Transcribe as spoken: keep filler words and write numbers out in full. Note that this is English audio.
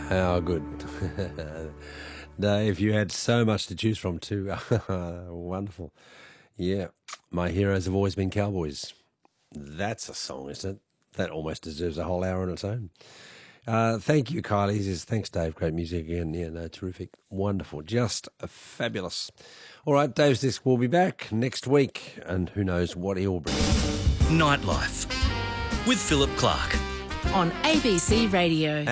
How good. Dave, you had so much to choose from too. Wonderful. Yeah, my heroes have always been cowboys. That's a song, isn't it? That almost deserves a whole hour on its own. Uh, thank you, Kylie. Says, thanks, Dave. Great music again. Yeah, no, terrific. Wonderful. Just fabulous. All right, Dave's Disc will be back next week, and who knows what he'll bring. Nightlife with Philip Clark on A B C Radio.